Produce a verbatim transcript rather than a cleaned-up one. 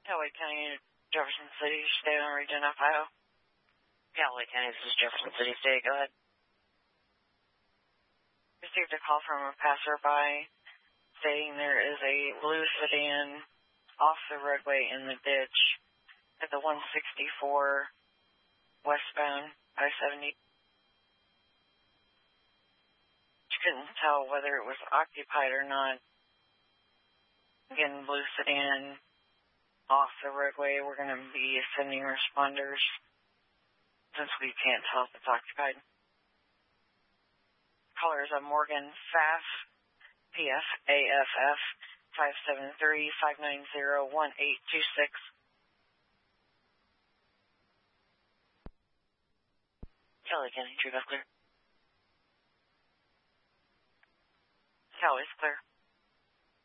Cowley County, Jefferson City, State and Region, Ohio. Cowley County, this is Jefferson City State. Go ahead. Received a call from a passerby stating there is a blue sedan off the roadway in the ditch at the one sixty-four westbound I seventy. She couldn't tell whether it was occupied or not. Again, blue sedan off the roadway. We're going to be sending responders since we can't tell if it's occupied. Caller is a Morgan Pfaff, P F A F F, five seven three, five nine zero, one eight two six. Cowley County, true, clear. Cowley's clear.